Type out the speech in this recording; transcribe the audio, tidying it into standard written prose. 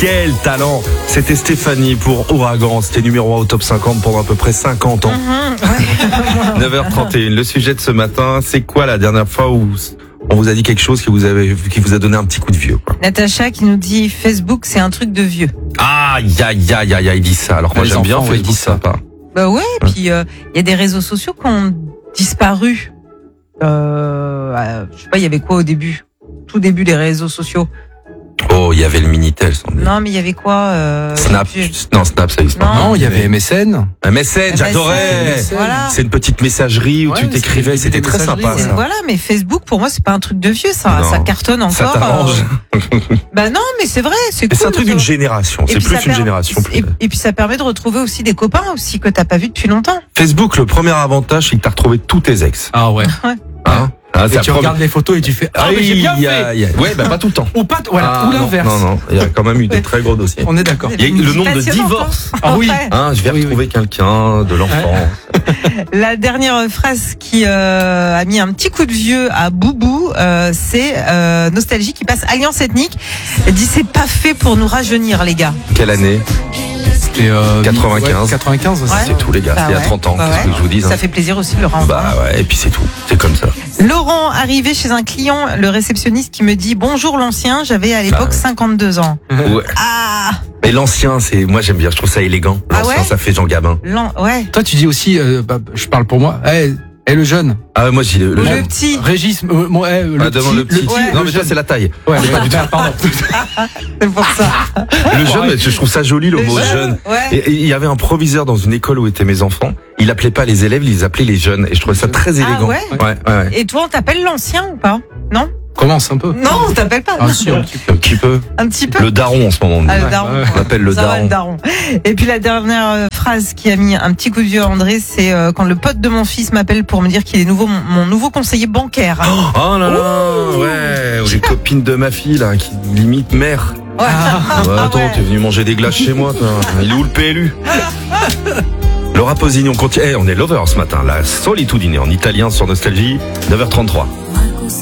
Quel talent! C'était Stéphanie pour Ouragan. C'était numéro 1 au top 50 pendant à peu près 50 ans. 9h31. Le sujet de ce matin, c'est quoi la dernière fois où on vous a dit quelque chose qui vous a donné un petit coup de vieux, quoi? Natacha qui nous dit Facebook, c'est un truc de vieux. Aïe, il dit ça. Alors moi, Les j'aime bien enfants, Facebook, ils disent ça. sympa. Bah ouais, et puis il y a des réseaux sociaux qui ont disparu. Je sais pas, il y avait quoi au début? Tout début des réseaux sociaux. Oh, il y avait le Minitel, sans doute. Non, mais il y avait quoi Snap. Non, Snap, ça existe pas. Non, il y avait MSN. MSN, j'adorais. Voilà. C'est une petite messagerie où Ouais, tu t'écrivais, c'était très sympa, ça. Voilà, mais Facebook, pour moi, c'est pas un truc de vieux, ça Non. cartonne encore. Ça t'arrange. Bah non, mais c'est vrai, c'est Mais cool. c'est un truc d'une génération. Et C'est puis plus ça une génération. Et puis ça permet de retrouver aussi des copains aussi que t'as pas vu depuis longtemps. Facebook, le premier avantage, c'est que t'as retrouvé tous tes ex. Ah ouais. Hein? Ah, Et tu regardes les photos et tu fais mais j'ai bien fait. Ouais, bah pas tout le temps. Ou pas, voilà, ou non, l'inverse. Non, il y a quand même eu des très gros dossiers. On est d'accord. Il y a eu le nombre de Passionnant, divorces. hein. Ah oui. Ouais. Hein, je vais retrouver quelqu'un, de l'enfant. La dernière phrase qui a mis un petit coup de vieux à Boubou, c'est Nostalgie qui passe Alliance Ethnique. Elle dit c'est pas fait pour nous rajeunir les gars. Quelle année? C'était 95. ouais, 95 aussi. Ouais. C'est tout, les gars. Bah C'était il y a ouais. 30 ans. Bah Qu'est-ce ouais. que je vous dis? Ça fait plaisir aussi de le renvoyer. Bah ouais, et puis c'est tout. C'est comme ça. Laurent, arrivé chez un client, le réceptionniste qui me dit bonjour l'ancien, j'avais à l'époque Bah. 52 ans. Ouais. Ah, Mais l'ancien, moi j'aime bien, je trouve ça élégant. Ah L'ancien, ouais ça fait Jean Gabin. ouais. Toi, tu dis aussi, je parle pour moi, le jeune. Ah, moi je dis le Le jeune. petit. Régis, le Ah, demande le petit. Ouais. Non, mais toi, c'est la taille. Ouais, pardon. C'est pour ça. Le jeune, mais je trouve ça joli, le mot jeune. Ouais. Et il y avait un proviseur dans une école où étaient mes enfants. Il appelait pas les élèves, il les appelait les jeunes. Et je trouvais ça très élégant. ouais Ouais. Et toi, on t'appelle l'ancien ou pas? Non? Commence un peu. Non, on t'appelle pas. Ah, si, un petit peu. Un petit peu. Un petit peu. Le daron en ce moment. Ah, le daron. On l'appelle le Ça va, daron. Et puis la dernière phrase qui a mis un petit coup de vieux à André, c'est quand le pote de mon fils m'appelle pour me dire qu'il est mon nouveau conseiller bancaire. Oh là là, ouais. Ou les copines de ma fille, là, qui limite mère. Ouais. Ouais, attends, ouais. t'es venu manger des glaces chez moi, toi. Il est où le PLU? Laura Posignon continue. On est lover ce matin. La solitudine en italien sur Nostalgie, 9h33.